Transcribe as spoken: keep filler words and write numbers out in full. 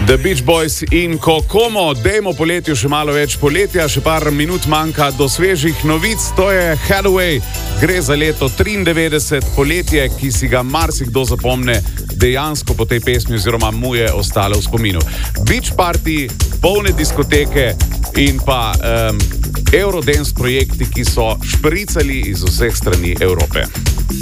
The Beach Boys in Kokomo, dejmo poletju še malo več poletja, še par minut manjka do svežih novic, to je Hathaway, gre za leto triindevetdeset, poletje, ki si ga marsikdo zapomne dejansko po tej pesmi oziroma mu je ostalo v spominu. Beach party, polne diskoteke in pa um, Eurodance projekti, ki so špricali iz vseh strani Evrope.